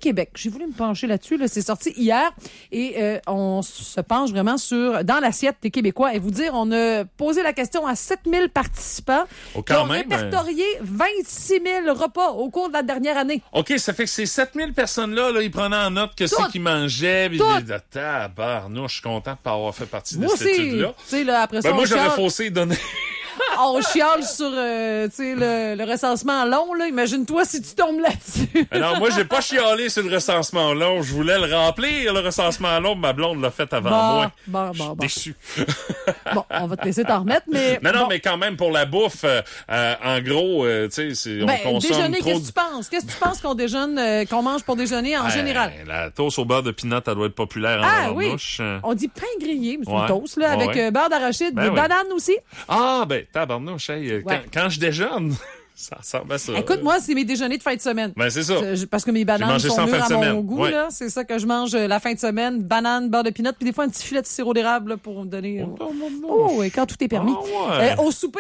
Québec. J'ai voulu me pencher là-dessus. Là. C'est sorti hier et on se penche vraiment dans l'assiette des Québécois. Et vous dire, on a posé la question à 7000 participants qui ont répertorié 26 000 repas au cours de la dernière année. OK, ça fait que ces 7000 personnes-là, ils prenaient en note que c'est qu'ils mangeaient. Puis tabarnouche, je suis content de pas avoir fait partie de cette étude-là. Tu sais, là, après ça, moi, j'aurais faussé donner... On chiale sur le recensement long. Là. Imagine-toi si tu tombes là-dessus. Alors, moi, j'ai pas chialé sur le recensement long. Je voulais le remplir, le recensement long. Ma blonde l'a fait avant moi. Je suis déçu. Bon, on va te laisser t'en remettre. Mais non, mais quand même, pour la bouffe, en gros, tu sais, on consomme déjeuner, trop... qu'est-ce que tu penses? Qu'est-ce que tu penses qu'on déjeune, qu'on mange pour déjeuner en général? La toast au beurre de pinot, elle doit être populaire en bouche. On dit pain grillé, mais c'est une toast, là, avec beurre d'arachide, des bananes aussi. Ah, ben, tabarnouche, quand je déjeune, ça ressemble à ça. Écoute, moi, c'est mes déjeuners de fin de semaine. Ben, c'est ça. Parce que mes bananes sont mûres à mon goût, ouais. là. C'est ça que je mange la fin de semaine. Banane, beurre de pinot, puis des fois un petit filet de sirop d'érable, là, pour me donner... et quand tout est permis. Au souper,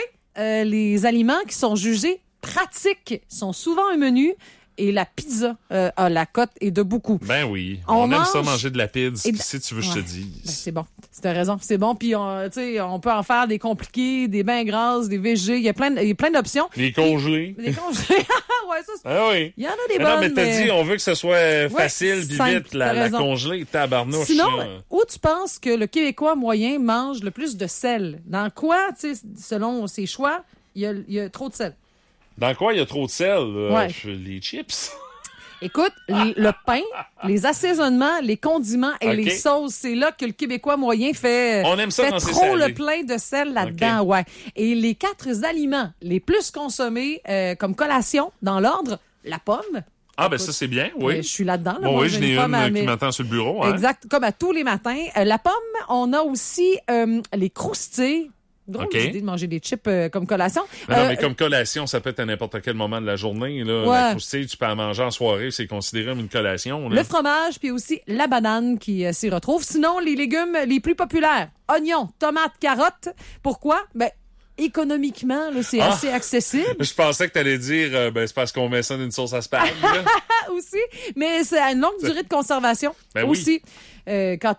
les aliments qui sont jugés pratiques sont souvent un menu. Et la pizza a la cote et de beaucoup. Ben oui. On aime ça manger de la pizza. Si tu veux, je te dis. Ben, c'est bon. Tu as raison. C'est bon. Puis, on peut en faire des compliqués, des bains grasses, des végés. Il y a plein d'options. Les congelés. Les congelés. Ouais, ça, ah oui. Il y en a des bonnes. Non, mais t'as dit, on veut que ce soit facile, puis vite, la congelée, tabarnouche. Sinon, où tu penses que le Québécois moyen mange le plus de sel? Dans quoi, selon ses choix, il y a trop de sel? Dans quoi il y a trop de sel? Les chips. Écoute, le pain, les assaisonnements, les condiments et les sauces, c'est là que le Québécois moyen fait, on aime ça fait trop le plein de sel là-dedans. Ouais. Et les 4 aliments les plus consommés comme collation, dans l'ordre, la pomme. Ah, ben ça, c'est bien, oui. Je suis là-dedans. Là. Bon, oui, je n'ai une qui m'attend sur le bureau. Exact, comme à tous les matins. La pomme, on a aussi les croustilles. Drôle d'idée de manger des chips comme collation. Non, mais comme collation, ça peut être à n'importe quel moment de la journée. Là. La croustille, tu peux en manger en soirée, c'est considéré comme une collation. Là. Le fromage, puis aussi la banane qui s'y retrouve. Sinon, les légumes les plus populaires, oignons, tomates, carottes. Pourquoi? Ben, économiquement, là, c'est assez accessible. Je pensais que tu allais dire, c'est parce qu'on met ça dans une sauce à spag. Aussi, mais c'est à une longue durée de conservation aussi. Quand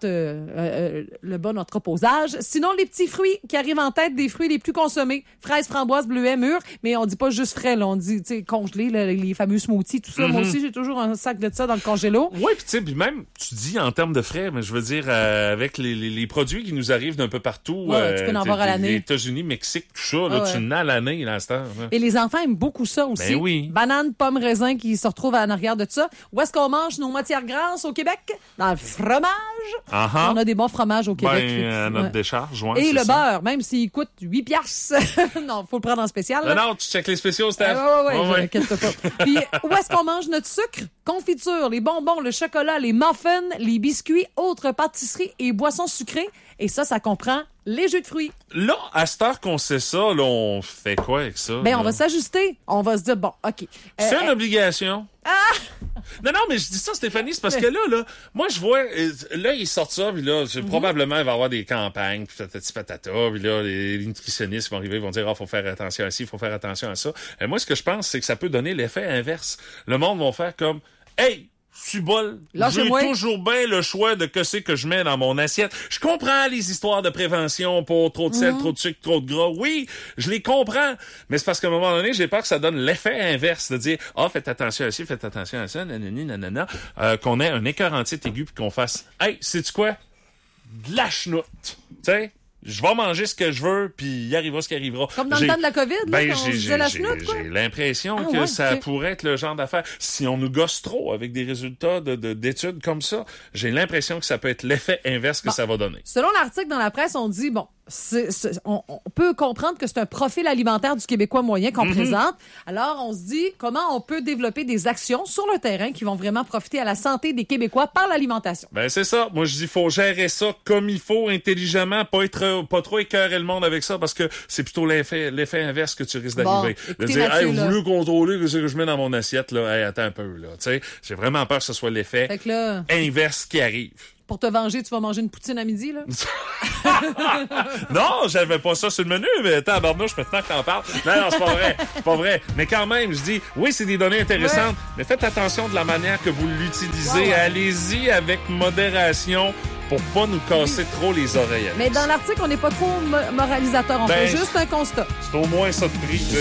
le bon entreposage. Sinon, les petits fruits qui arrivent en tête des fruits les plus consommés. Fraises, framboises, bleuets, mûres. Mais on dit pas juste frais, là. On dit, congelés, là, les fameux smoothies, tout ça. Moi aussi, j'ai toujours un sac de ça dans le congélo. Oui, puis puis même, tu dis en termes de frais, mais je veux dire, avec les produits qui nous arrivent d'un peu partout. Tu peux en avoir à l'année. Les États-Unis, Mexique, tout ça, là, tu en as à l'année, là, à cette heure. Et les enfants aiment beaucoup ça aussi. Ben oui. Bananes, pommes, raisins qui se retrouvent en arrière de ça. Où est-ce qu'on mange nos matières grasses au Québec? Dans le fromage. On a des bons fromages au Québec. À notre décharge, et le beurre, même s'il coûte 8 piastres. Non, faut le prendre en spécial. Non, tu checkes les spéciaux, Steph. Oui, inquiète pas. Puis, où est-ce qu'on mange notre sucre? Confiture, les bonbons, le chocolat, les muffins, les biscuits, autres pâtisseries et boissons sucrées. Et ça comprend les jus de fruits. Là, à cette heure qu'on sait ça, là, on fait quoi avec ça? Ben, on va s'ajuster. On va se dire, bon, OK. C'est une obligation. Non, mais je dis ça, Stéphanie, c'est parce que là, moi, je vois, là, ils sortent ça, puis là, probablement, il va y avoir des campagnes, puis patata, puis là, les nutritionnistes vont arriver, ils vont dire, faut faire attention à ci, faut faire attention à ça. Moi, ce que je pense, c'est que ça peut donner l'effet inverse. Le monde va faire comme, hey! J'ai toujours bien le choix de que c'est que je mets dans mon assiette. Je comprends les histoires de prévention pour trop de sel, trop de sucre, trop de gras. Oui, je les comprends. Mais c'est parce qu'à un moment donné, j'ai peur que ça donne l'effet inverse de dire, faites attention à ci, faites attention à ça, nanana, qu'on ait un écœurantite aigu puis qu'on fasse, hey, sais-tu quoi? De la chenoute. Tu sais? Je vais manger ce que je veux, puis il arrivera ce qui arrivera. Comme dans le temps de la COVID, là, quand on disait la chenoute, quoi. J'ai l'impression que ça pourrait être le genre d'affaire. Si on nous gosse trop avec des résultats d'études comme ça, j'ai l'impression que ça peut être l'effet inverse que ça va donner. Selon l'article dans la presse, on dit, on peut comprendre que c'est un profil alimentaire du Québécois moyen qu'on présente. Alors, on se dit comment on peut développer des actions sur le terrain qui vont vraiment profiter à la santé des Québécois par l'alimentation. Ben, c'est ça. Moi, je dis, faut gérer ça comme il faut, intelligemment, pas trop écœurer le monde avec ça, parce que c'est plutôt l'effet inverse que tu risques d'arriver. De dire, Mathieu, vous voulez contrôler ce que je mets dans mon assiette, là, attends un peu, là. Tu sais, j'ai vraiment peur que ce soit l'effet inverse qui arrive. Pour te venger, tu vas manger une poutine à midi, là? Non, j'avais pas ça sur le menu, mais tabarnouche, maintenant que t'en parles. Non, c'est pas vrai. C'est pas vrai. Mais quand même, je dis, oui, c'est des données intéressantes, mais faites attention de la manière que vous l'utilisez. Ouais. Allez-y avec modération pour pas nous casser trop les oreilles. Mais dans l'article, on n'est pas trop moralisateur. On fait juste un constat. C'est au moins ça de prix, tu sais.